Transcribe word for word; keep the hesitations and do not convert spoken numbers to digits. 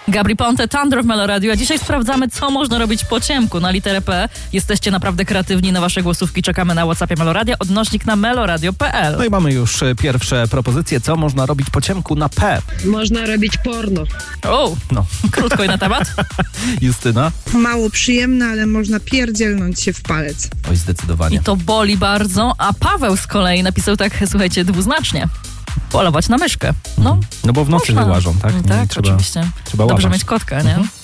Gabri Ponte, Thunder w Melo Radio, a dzisiaj sprawdzamy, co można robić po ciemku. Na literę P jesteście naprawdę kreatywni, na wasze głosówki czekamy na WhatsAppie Meloradia, odnośnik na meloradio kropka p l. No i mamy już pierwsze propozycje, co można robić po ciemku na P. Można robić porno. O, No. krótko i na temat. Justyna? Mało przyjemne, ale można pierdzielnąć się w palec. Oj, zdecydowanie. I to boli bardzo, a Paweł z kolei napisał tak, słuchajcie, dwuznacznie. Polować na myszkę. No, No bo w nocy można. wyłażą, tak? No i Tak, trzeba, oczywiście. Trzeba Dobrze łapać. mieć kotka, nie? Mhm.